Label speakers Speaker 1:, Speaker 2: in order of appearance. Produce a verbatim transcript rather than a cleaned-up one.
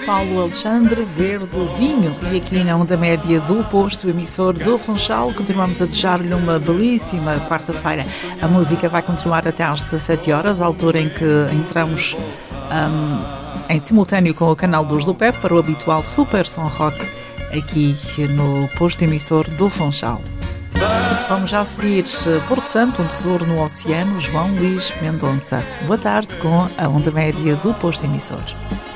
Speaker 1: Paulo Alexandre, Verde Vinho. E aqui na onda média do posto emissor do Funchal, continuamos a desejar-lhe uma belíssima quarta-feira. A música vai continuar até às dezassete horas, a altura em que entramos um, em simultâneo com o canal dos Lupef para o habitual Super Som Rock aqui no posto emissor do Funchal. Vamos já seguir Porto Santo, um tesouro no oceano, João Luís Mendonça. Boa tarde com a onda média do posto emissor.